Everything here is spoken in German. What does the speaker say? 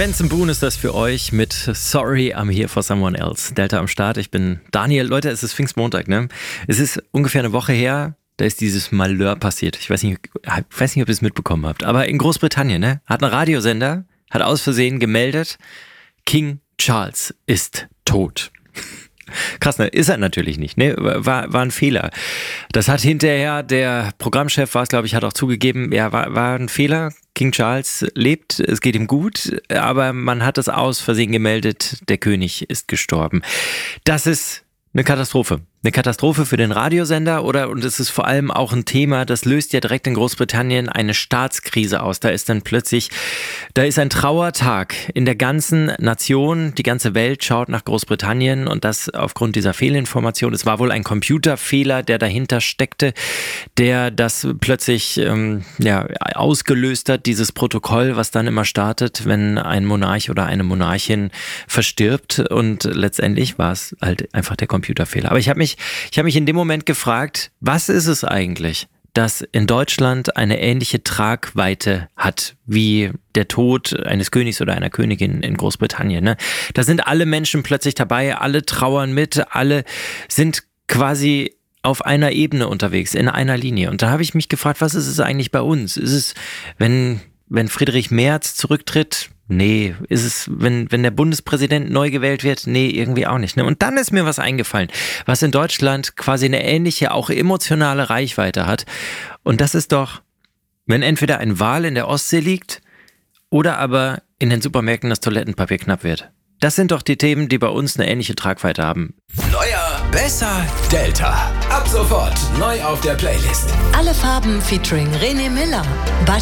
Benson Boone ist das für euch mit Sorry, I'm here for someone else. Delta am Start, ich bin Daniel. Leute, es ist Pfingstmontag, ne? Es ist ungefähr eine Woche her, da ist dieses Malheur passiert. Ich weiß nicht, ob ihr es mitbekommen habt, aber in Großbritannien, ne? Hat ein Radiosender, hat aus Versehen gemeldet, King Charles ist tot. Krass, ne? Ist er natürlich nicht, ne? War ein Fehler. Das hat hinterher der Programmchef, war es glaube ich, hat auch zugegeben, ja, war ein Fehler. King Charles lebt, es geht ihm gut, aber man hat es aus Versehen gemeldet, der König ist gestorben. Das ist eine Katastrophe. Eine Katastrophe für den Radiosender und es ist vor allem auch ein Thema, das löst ja direkt in Großbritannien eine Staatskrise aus. Da ist ein Trauertag in der ganzen Nation, die ganze Welt schaut nach Großbritannien und das aufgrund dieser Fehlinformation. Es war wohl ein Computerfehler, der dahinter steckte, der das plötzlich ausgelöst hat, dieses Protokoll, was dann immer startet, wenn ein Monarch oder eine Monarchin verstirbt und letztendlich war es halt einfach der Computerfehler. Aber ich habe mich in dem Moment gefragt, was ist es eigentlich, das in Deutschland eine ähnliche Tragweite hat wie der Tod eines Königs oder einer Königin in Großbritannien, ne? Da sind alle Menschen plötzlich dabei, alle trauern mit, alle sind quasi auf einer Ebene unterwegs, in einer Linie. Und da habe ich mich gefragt, was ist es eigentlich bei uns? Ist es, wenn Friedrich Merz zurücktritt? Nee. Ist es, wenn der Bundespräsident neu gewählt wird? Nee, irgendwie auch nicht. Ne? Und dann ist mir was eingefallen, was in Deutschland quasi eine ähnliche, auch emotionale Reichweite hat. Und das ist doch, wenn entweder ein Wal in der Ostsee liegt oder aber in den Supermärkten das Toilettenpapier knapp wird. Das sind doch die Themen, die bei uns eine ähnliche Tragweite haben. Neuer, besser, Delta. Ab sofort neu auf der Playlist. Alle Farben featuring René Miller.